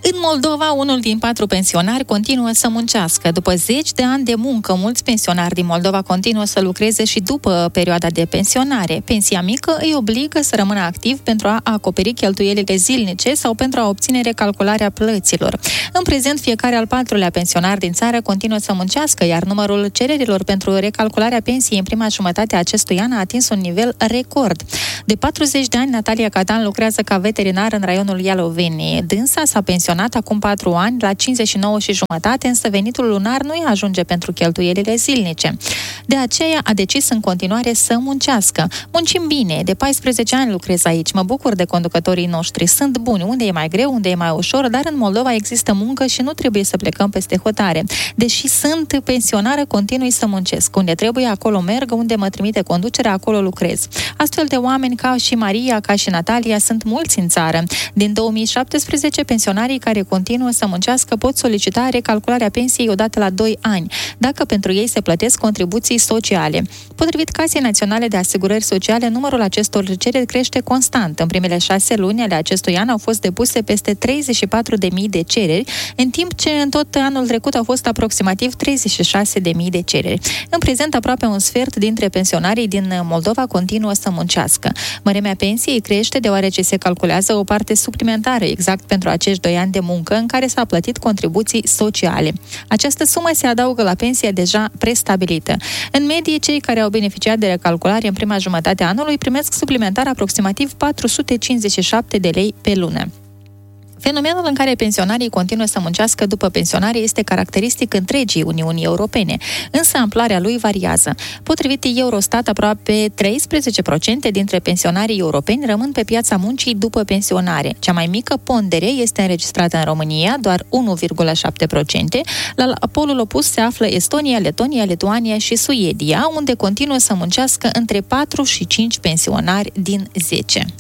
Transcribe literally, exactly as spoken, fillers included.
În Moldova, unul din patru pensionari continuă să muncească. După zeci de ani de muncă, mulți pensionari din Moldova continuă să lucreze și după perioada de pensionare. Pensia mică îi obligă să rămână activ pentru a acoperi cheltuielile zilnice sau pentru a obține recalcularea plăților. În prezent, fiecare al patrulea pensionar din țară continuă să muncească, iar numărul cererilor pentru recalcularea pensiei în prima jumătate a acestui an a atins un nivel record. De patruzeci de ani, Natalia Catan lucrează ca veterinar în raionul Ialoveni. Dânsa s-a pensionat acum patru ani la cincizeci și nouă și jumătate, însă venitul lunar nu îi ajunge pentru cheltuielile zilnice. De aceea a decis în continuare să muncească. Muncim bine, de paisprezece ani lucrez aici, mă bucur de conducătorii noștri, sunt buni, unde e mai greu, unde e mai ușor, dar în Moldova există muncă și nu trebuie să plecăm peste hotare. Deși sunt pensionară, continui să muncesc. Unde trebuie, acolo merg, unde mă trimite conducerea, acolo lucrez. Astfel de oameni ca și Maria, ca și Natalia, sunt mulți în țară. Din două mii șaptesprezece, pensionarii care continuă să muncească pot solicita recalcularea pensiei odată la doi ani, dacă pentru ei se plătesc contribuții sociale. Potrivit Casei Naționale de Asigurări Sociale, numărul acestor cereri crește constant. În primele șase luni ale acestui an au fost depuse peste treizeci și patru de mii de cereri, în timp ce în tot anul trecut au fost aproximativ treizeci și șase de mii de cereri. În prezent, aproape un sfert dintre pensionarii din Moldova continuă să muncească. Mărimea pensiei crește deoarece se calculează o parte suplimentară exact pentru acești doi ani de muncă în care s-a plătit contribuții sociale. Această sumă se adaugă la pensia deja prestabilită. În medie, cei care au beneficiat de recalculare în prima jumătate a anului primesc suplimentar aproximativ patru sute cincizeci și șapte de lei pe lună. Fenomenul în care pensionarii continuă să muncească după pensionare este caracteristic întregii Uniunii Europene, însă amploarea lui variază. Potrivit Eurostat, aproape treisprezece la sută dintre pensionarii europeni rămân pe piața muncii după pensionare. Cea mai mică pondere este înregistrată în România, doar unu virgulă șapte la sută. La polul opus se află Estonia, Letonia, Lituania și Suedia, unde continuă să muncească între patru și cinci pensionari din zece.